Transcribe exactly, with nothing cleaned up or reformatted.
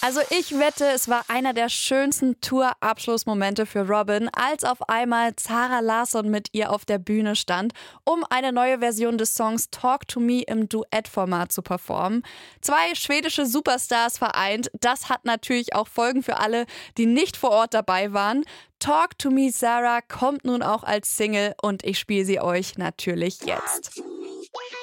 Also ich wette, es war einer der schönsten Tour-Abschlussmomente für Robyn, als auf einmal Zara Larsson mit ihr auf der Bühne stand, um eine neue Version des Songs Talk to Me im Duettformat zu performen. Zwei schwedische Superstars vereint, das hat natürlich auch Folgen für alle, die nicht vor Ort dabei waren. Talk to Me Zara kommt nun auch als Single und ich spiele sie euch natürlich jetzt.